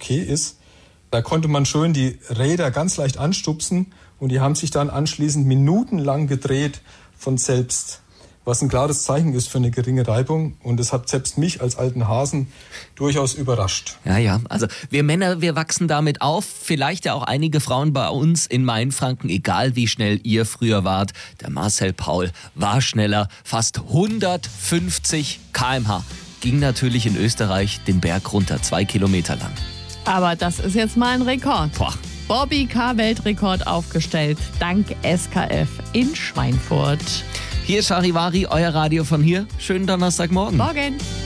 okay ist. Da konnte man schön die Räder ganz leicht anstupsen und die haben sich dann anschließend minutenlang gedreht von selbst. Was ein klares Zeichen ist für eine geringe Reibung. Und das hat selbst mich als alten Hasen durchaus überrascht. Ja, also wir Männer, wir wachsen damit auf. Vielleicht ja auch einige Frauen bei uns in Mainfranken, egal wie schnell ihr früher wart. Der Marcel Paul war schneller, fast 150 km/h. Ging natürlich in Österreich den Berg runter, 2 Kilometer lang. Aber das ist jetzt mal ein Rekord. Boah. Bobby K. Weltrekord aufgestellt, dank SKF in Schweinfurt. Hier ist Charivari, euer Radio von hier. Schönen Donnerstagmorgen. Morgen.